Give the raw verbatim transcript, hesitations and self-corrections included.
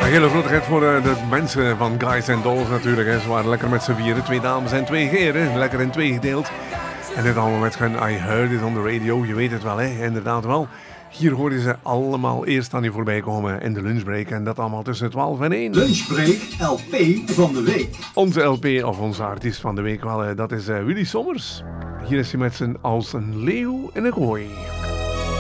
Een hele grote rit voor de, de mensen van Guys and Dolls natuurlijk. Hè. Ze waren lekker met z'n vieren. Twee dames en twee heren. Lekker in twee gedeeld. En dit allemaal met hun I Heard It on the Radio. Je weet het wel, hè? Inderdaad wel. Hier hoorden ze allemaal eerst aan je voorbij komen in de lunchbreak. En dat allemaal tussen twaalf en één. Lunchbreak L P van de week. Onze L P of onze artiest van de week wel, dat is uh, Willy Sommers. Hier is hij met zijn Als een leeuw in een kooi.